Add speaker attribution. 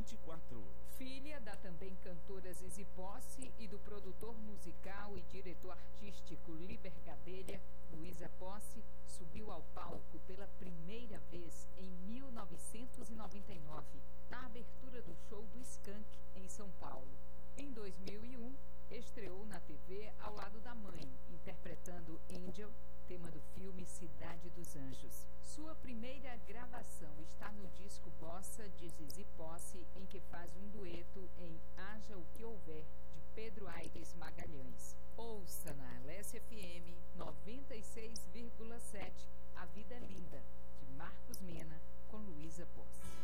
Speaker 1: 24.
Speaker 2: Filha da também cantora Zizi Posse e do produtor musical e diretor artístico Liber Gadelha, Luísa Posse subiu ao palco pela primeira vez em 1999, na abertura do show do Skank, em São Paulo. Em 2001, estreou na TV ao lado da mãe, interpretando Angel, tema do filme Cidade dos Anjos. Sua primeira gravação está no disco Bossa de Zizi Posse, em que faz um dueto em Haja o que Houver, de Pedro Aires Magalhães. Ouça na Alessia FM 96,7 A Vida é Linda, de Marcos Mena, com Luísa Posse.